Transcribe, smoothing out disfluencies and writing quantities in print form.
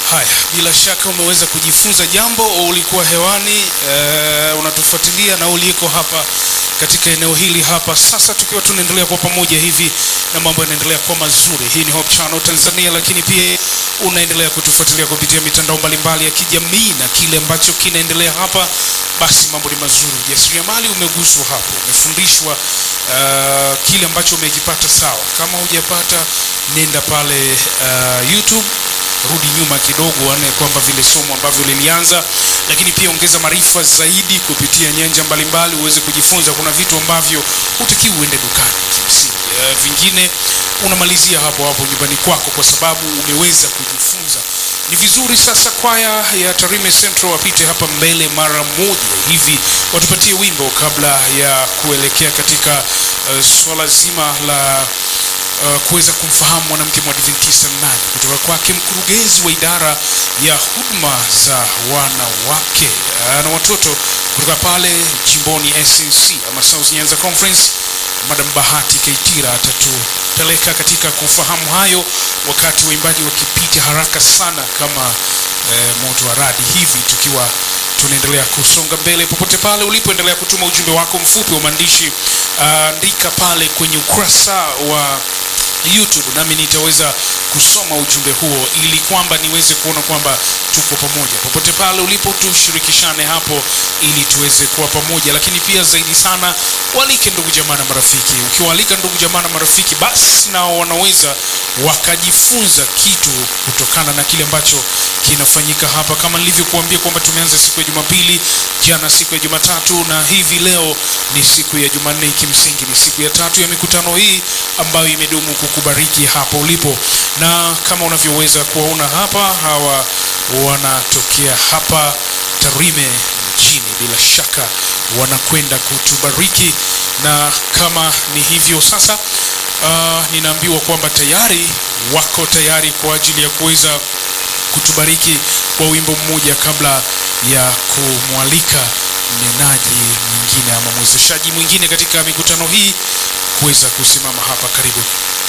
Haya, bila shaka umeweza kujifunza jambo. Ulikuwa hewani, unatufuatilia na uliko hapa katika eneo hili hapa sasa, tukiwa tunaendelea kwa pamoja hivi na mambo yanaendelea kwa mazuri. Hii ni Hope Channel Tanzania, lakini pia unaendelea kutufuatilia kupitia mitandao mbalimbali ya kijamii, na kile ambacho kinaendelea hapa basi mambo ni mazuri. Ujasiriamali umeguswa hapo, umefundishwa kile ambacho umekipata sawa. Kama hujapata, nenda pale YouTube, rudi nyuma kidogo, uone kwamba vile somo ambavyo lilianza, lakini pia ongeza maarifa zaidi kupitia nyanja mbalimbali uweze kujifunza. Kuna vitu ambavyo hutakiwi uende dukani kimsingi, vingine unamalizia hapo hapo nyumbani kwako kwa sababu umeweza kujifunza. Ni vizuri sasa kwaya ya Tarime Central wapite hapa mbele mara moja hivi watupatie wimbo kabla ya kuelekea katika swala zima la kuweza kumfahamu mwanamke mwadventista nani, kutoka kwake mkurugenzi wa idara ya huduma za wanawake na watoto kutoka pale jimboni SNC ama South Nyanza Conference. Madam Bahati Kaitira atatupeleka katika kufahamu hayo, wakati waimbaji wakipita haraka sana kama moto wa radi hivi, tukiwa tunaendelea kusonga mbele. Popote pale ulipoendelea kutuma ujumbe wako mfupi wa maandishi, andika pale kwenye ukurasa wa YouTube, nami nitaweza kusoma ujumbe huo ili kwamba niweze kuona kwamba tuko pamoja. Popote pale ulipo, tushirikishane hapo ili tuweze kuwa pamoja. Lakini pia zaidi sana, walike ndugu jamaa na marafiki. Ukiwaalika ndugu jamaa na marafiki, basi nao wanaweza wakajifunza kitu kutokana na kile ambacho kinafanyika hapa. Kama nilivyokuambia kwamba tumeanza siku ya Jumapili, jana siku ya Jumatatu, na hivi leo ni siku ya Jumanne. Kimsingi ni siku ya tatu ya mikutano hii ambayo imedumu kukubariki hapo ulipo. Na kama unavyoweza kuwaona hapa, hawa wanatokea hapa Tarime mjini, bila shaka wanakwenda kutubariki. Na kama ni hivyo sasa, ninaambiwa kwamba tayari wako tayari kwa ajili ya kuweza kutubariki kwa wimbo mmoja kabla ya kumwalika mnenaji mwingine ama mwezeshaji mwingine katika mikutano hii kuweza kusimama hapa. Karibu.